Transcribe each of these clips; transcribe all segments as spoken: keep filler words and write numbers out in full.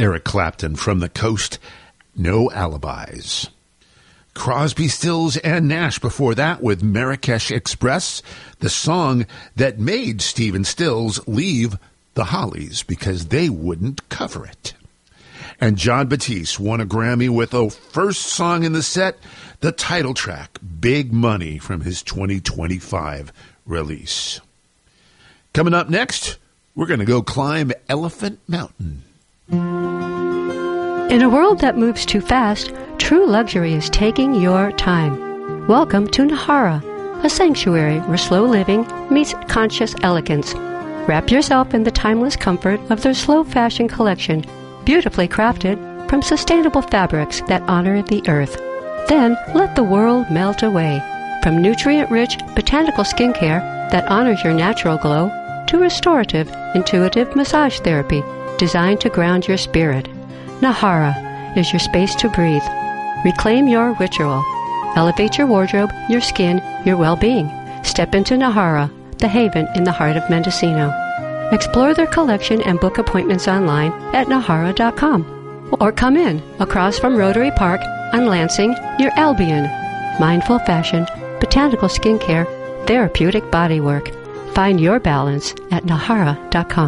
Eric Clapton from the Coast, No Alibis. Crosby, Stills, and Nash before that with Marrakesh Express, the song that made Stephen Stills leave the Hollies because they wouldn't cover it. And Jon Batiste won a Grammy with a first song in the set, the title track, Big Money, from his twenty twenty-five release. Coming up next, we're going to go climb Elephant Mountain. In a world that moves too fast, true luxury is taking your time. Welcome to Nahara, a sanctuary where slow living meets conscious elegance. Wrap yourself in the timeless comfort of their slow fashion collection, beautifully crafted from sustainable fabrics that honor the earth. Then let the world melt away. From nutrient-rich botanical skincare that honors your natural glow to restorative, intuitive massage therapy designed to ground your spirit. Nahara is your space to breathe. Reclaim your ritual. Elevate your wardrobe, your skin, your well-being. Step into Nahara, the haven in the heart of Mendocino. Explore their collection and book appointments online at nahara dot com. Or come in across from Rotary Park on Lansing near Albion. Mindful fashion, botanical skincare, therapeutic bodywork. Find your balance at nahara dot com.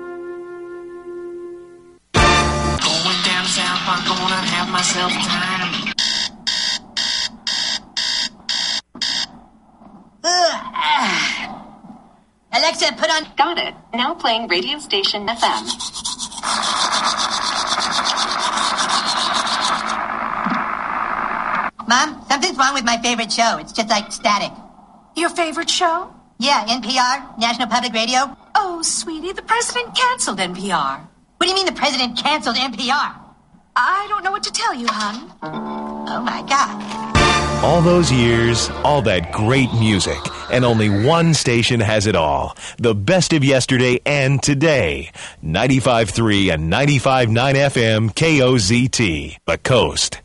Going down south, I'm gonna have myself time. Alexa, put on... Got it. Now playing radio station F M. Mom, something's wrong with my favorite show. It's just like static. Your favorite show? Yeah, N P R, National Public Radio. Oh, sweetie, the president canceled N P R. What do you mean the president canceled N P R? I don't know what to tell you, hon. Oh, my God. All those years, all that great music, and only one station has it all. The best of yesterday and today. ninety-five point three and ninety-five point nine F M K O Z T, The Coast.